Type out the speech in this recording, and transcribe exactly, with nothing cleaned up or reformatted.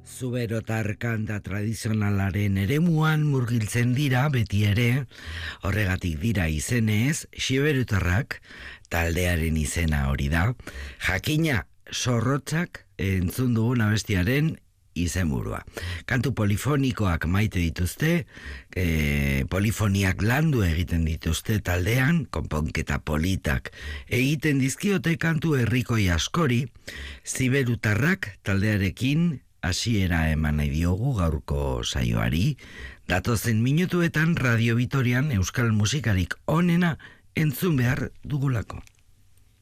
Zuberotar kanta tradizionalaren eremuan murgiltzen dira beti ere, horregatik dira izenez, xiberutarrak taldearen izena hori da. Jakina zorrotzak entzun dugun abestiaren izenburua. Kantu polifonikoak maite dituzte, e, polifoniak landu egiten dituzte taldean, konponketa politak egiten dizkiote kantu herrikoi askori, ziberutarrak taldearekin hasiera eman nahi diogu gaurko saioari. Datozen minutuetan Radio Vitorian euskal musikarik onena entzun behar dugulako.